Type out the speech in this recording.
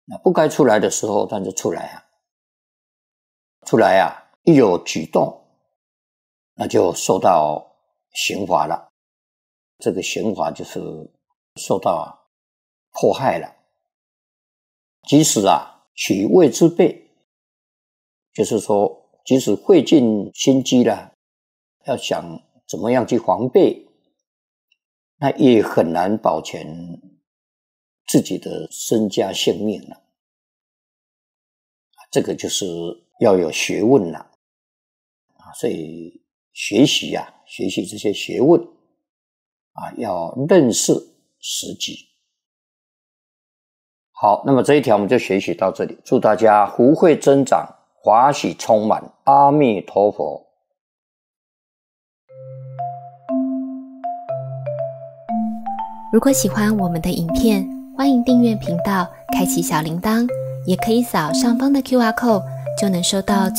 那不该出来的时候，他就出来啊，一有举动，那就受到刑罚了。这个刑罚就是受到迫害了。即使取位之备，就是说即使费尽心机了，要想怎么样去防备，那也很难保全自己的身家性命了。这个就是要有学问了。所以学习这些学问要认识时机。好，那么这一条我们就学习到这里，祝大家福慧增长，华喜充满，阿弥陀佛。 如果喜欢我们的影片，欢迎订阅频道，开启小铃铛，也可以扫上方的 QR code，就能收到